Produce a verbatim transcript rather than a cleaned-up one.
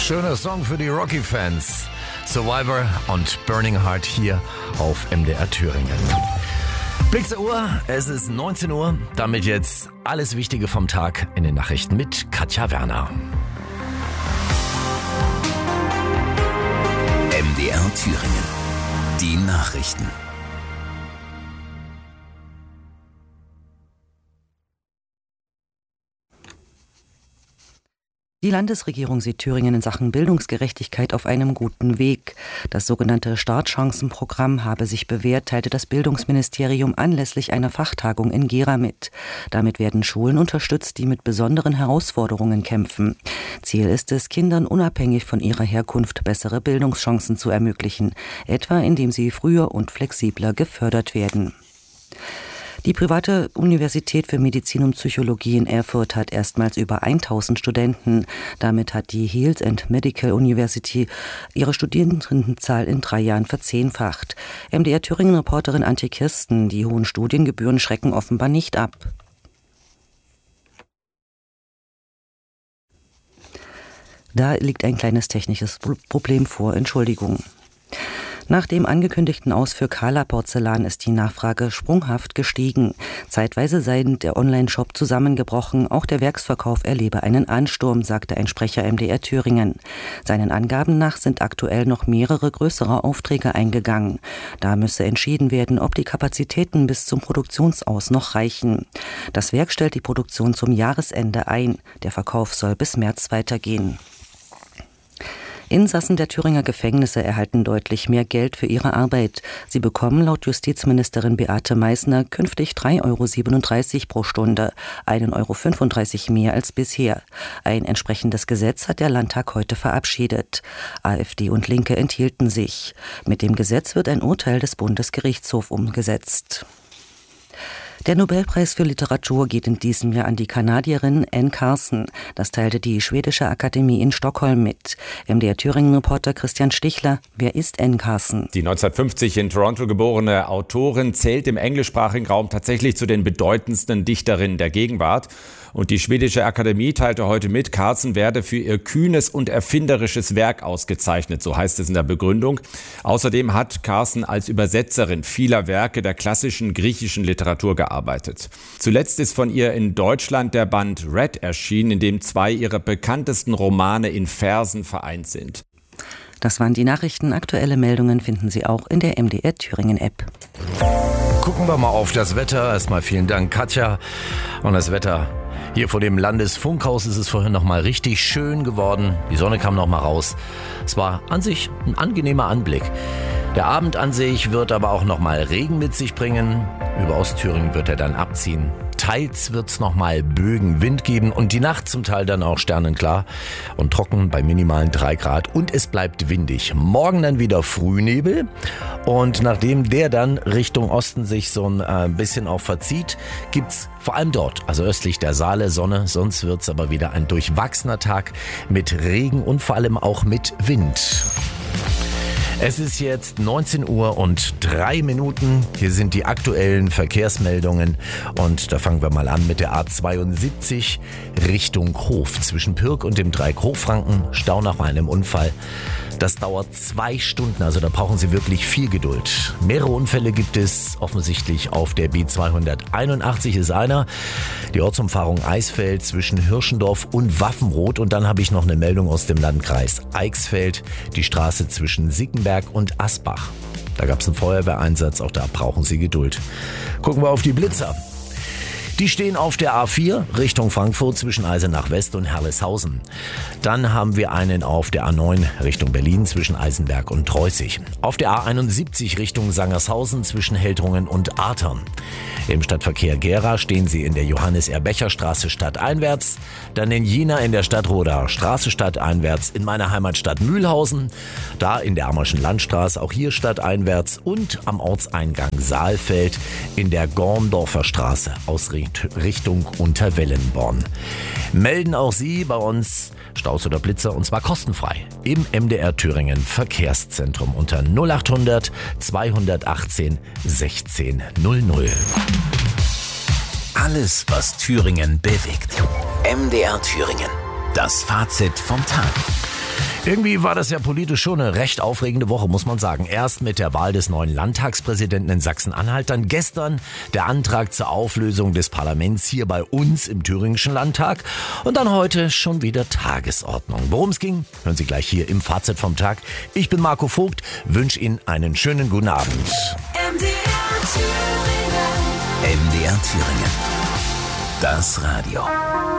Schöner Song für die Rocky-Fans. Survivor und Burning Heart hier auf M D R Thüringen. Blick zur Uhr, es ist neunzehn Uhr. Damit jetzt alles Wichtige vom Tag in den Nachrichten mit Katja Werner. M D R Thüringen. Die Nachrichten. Die Landesregierung sieht Thüringen in Sachen Bildungsgerechtigkeit auf einem guten Weg. Das sogenannte Startchancenprogramm habe sich bewährt, teilte das Bildungsministerium anlässlich einer Fachtagung in Gera mit. Damit werden Schulen unterstützt, die mit besonderen Herausforderungen kämpfen. Ziel ist es, Kindern unabhängig von ihrer Herkunft bessere Bildungschancen zu ermöglichen, etwa indem sie früher und flexibler gefördert werden. Die private Universität für Medizin und Psychologie in Erfurt hat erstmals über tausend Studenten. Damit hat die Health and Medical University ihre Studierendenzahl in drei Jahren verzehnfacht. M D R Thüringen-Reporterin Antje Kirsten, die hohen Studiengebühren schrecken offenbar nicht ab. Da liegt ein kleines technisches Problem vor, Entschuldigung. Nach dem angekündigten Aus für Kala Porzellan ist die Nachfrage sprunghaft gestiegen. Zeitweise sei der Online-Shop zusammengebrochen, auch der Werksverkauf erlebe einen Ansturm, sagte ein Sprecher M D R Thüringen. Seinen Angaben nach sind aktuell noch mehrere größere Aufträge eingegangen. Da müsse entschieden werden, ob die Kapazitäten bis zum Produktionsaus noch reichen. Das Werk stellt die Produktion zum Jahresende ein. Der Verkauf soll bis März weitergehen. Insassen der Thüringer Gefängnisse erhalten deutlich mehr Geld für ihre Arbeit. Sie bekommen laut Justizministerin Beate Meißner künftig drei Euro siebenunddreißig pro Stunde, ein Euro fünfunddreißig mehr als bisher. Ein entsprechendes Gesetz hat der Landtag heute verabschiedet. AfD und Linke enthielten sich. Mit dem Gesetz wird ein Urteil des Bundesgerichtshofs umgesetzt. Der Nobelpreis für Literatur geht in diesem Jahr an die Kanadierin Anne Carson. Das teilte die Schwedische Akademie in Stockholm mit. M D R Thüringen-Reporter Christian Stichler. Wer ist Anne Carson? Die neunzehnhundertfünfzig in Toronto geborene Autorin zählt im englischsprachigen Raum tatsächlich zu den bedeutendsten Dichterinnen der Gegenwart. Und die Schwedische Akademie teilte heute mit, Carson werde für ihr kühnes und erfinderisches Werk ausgezeichnet, so heißt es in der Begründung. Außerdem hat Carson als Übersetzerin vieler Werke der klassischen griechischen Literatur gearbeitet. Zuletzt ist von ihr in Deutschland der Band Red erschienen, in dem zwei ihrer bekanntesten Romane in Versen vereint sind. Das waren die Nachrichten. Aktuelle Meldungen finden Sie auch in der M D R Thüringen App. Gucken wir mal auf das Wetter. Erstmal vielen Dank, Katja. Und das Wetter hier vor dem Landesfunkhaus ist es vorhin noch mal richtig schön geworden. Die Sonne kam noch mal raus. Es war an sich ein angenehmer Anblick. Der Abend an sich wird aber auch noch mal Regen mit sich bringen. Über Ostthüringen wird er dann abziehen. Teils wird es nochmal Bögen Wind geben und die Nacht zum Teil dann auch sternenklar und trocken bei minimalen drei Grad und es bleibt windig. Morgen dann wieder Frühnebel und nachdem der dann Richtung Osten sich so ein äh, bisschen auch verzieht, gibt's vor allem dort, also östlich der Saale, Sonne, sonst wird's aber wieder ein durchwachsener Tag mit Regen und vor allem auch mit Wind. Es ist jetzt neunzehn Uhr und drei Minuten. Hier sind die aktuellen Verkehrsmeldungen. Und da fangen wir mal an mit der A zweiundsiebzig Richtung Hof. Zwischen Pirk und dem Dreieck Hochfranken. Stau nach einem Unfall. Das dauert zwei Stunden, also da brauchen Sie wirklich viel Geduld. Mehrere Unfälle gibt es offensichtlich auf der B zweihunderteinundachtzig ist einer. Die Ortsumfahrung Eisfeld zwischen Hirschendorf und Waffenroth. Und dann habe ich noch eine Meldung aus dem Landkreis Eichsfeld. Die Straße zwischen Sickenberg und Asbach. Da gab es einen Feuerwehreinsatz, auch da brauchen Sie Geduld. Gucken wir auf die Blitzer. Die stehen auf der A vier Richtung Frankfurt zwischen Eisenach West und Herleshausen. Dann haben wir einen auf der A neun Richtung Berlin zwischen Eisenberg und Treußig. Auf der A einundsiebzig Richtung Sangershausen zwischen Heldrungen und Artern. Im Stadtverkehr Gera stehen Sie in der Johannes-Erbecher-Straße stadteinwärts, dann in Jena in der Stadtroder Straße stadteinwärts, in meiner Heimatstadt Mühlhausen, da in der Ammerschen Landstraße, auch hier stadteinwärts und am Ortseingang Saalfeld in der Gorndorfer Straße aus Richtung Unterwellenborn. Melden auch Sie bei uns Staus oder Blitzer und zwar kostenfrei im M D R Thüringen Verkehrszentrum unter null achthundert zweihundertachtzehn sechzehn null null. Alles, was Thüringen bewegt. M D R Thüringen. Das Fazit vom Tag. Irgendwie war das ja politisch schon eine recht aufregende Woche, muss man sagen. Erst mit der Wahl des neuen Landtagspräsidenten in Sachsen-Anhalt, dann gestern der Antrag zur Auflösung des Parlaments hier bei uns im Thüringischen Landtag und dann heute schon wieder Tagesordnung. Worum es ging, hören Sie gleich hier im Fazit vom Tag. Ich bin Marco Vogt, wünsche Ihnen einen schönen guten Abend. M D R Thüringen. M D R Thüringen. Das Radio.